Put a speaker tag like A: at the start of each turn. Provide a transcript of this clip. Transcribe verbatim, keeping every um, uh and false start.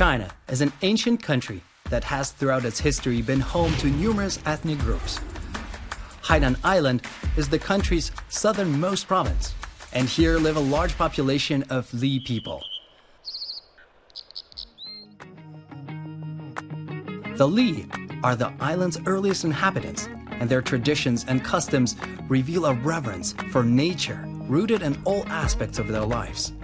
A: China is an ancient country that has throughout its history been home to numerous ethnic groups. Hainan Island is the country's southernmost province, and here live a large population of Li people. The Li are the island's earliest inhabitants, and their traditions and customs reveal a reverence for nature rooted in all aspects of their lives.